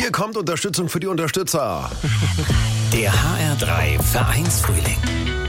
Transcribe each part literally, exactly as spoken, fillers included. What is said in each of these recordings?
Hier kommt Unterstützung für die Unterstützer. Der H R drei Vereinsfrühling.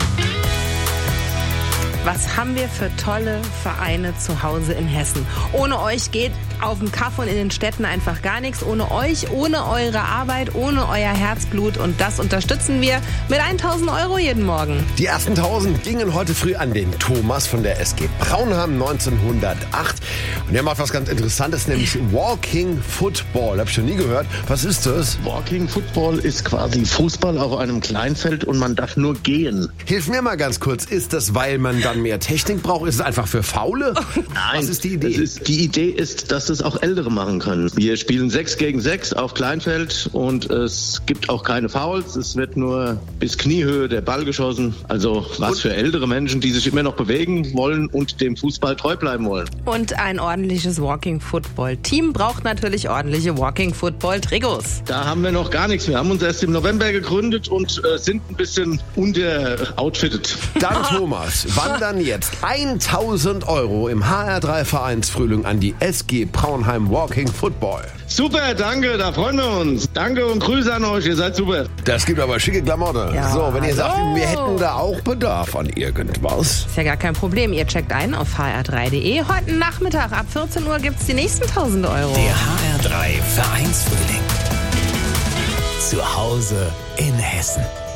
Was haben wir für tolle Vereine zu Hause in Hessen? Ohne euch geht auf dem Kaff und in den Städten einfach gar nichts. Ohne euch, ohne eure Arbeit, ohne euer Herzblut. Und das unterstützen wir mit tausend Euro jeden Morgen. Die ersten tausend gingen heute früh an den Thomas von der S G Braunheim neunzehnhundertacht. Und der macht was ganz Interessantes, nämlich Walking Football. Hab ich schon nie gehört. Was ist das? Walking Football ist quasi Fußball auf einem Kleinfeld und man darf nur gehen. Hilf mir mal ganz kurz. Ist das, weil man dann mehr Technik braucht? Ist es einfach für Faule? Nein. Was ist die Idee? Es ist, die Idee ist, dass es auch Ältere machen können. Wir spielen sechs gegen sechs auf Kleinfeld und es gibt auch keine Fouls. Es wird nur bis Kniehöhe der Ball geschossen. Also was und? für ältere Menschen, die sich immer noch bewegen wollen und dem Fußball treu bleiben wollen. Und ein ordentliches Walking-Football-Team braucht natürlich ordentliche Walking-Football-Trikots. Da haben wir noch gar nichts. Wir haben uns erst im November gegründet und äh, sind ein bisschen unteroutfitted. Dann Thomas, wandern jetzt tausend Euro im H R drei Vereinsfrühling an die S G Braunheim Walking Football. Super, danke, da freuen wir uns. Danke und Grüße an euch, ihr seid super. Das gibt aber schicke Klamotte. Ja, so, wenn ihr sagt, hallo. wir hätten da auch Bedarf an irgendwas. Ist ja gar kein Problem. Ihr checkt ein auf h r drei punkt d e. Heute Nachmittag ab vierzehn Uhr gibt's die nächsten tausend Euro. Der H R drei Vereinsfrühling. Zu Hause in Hessen.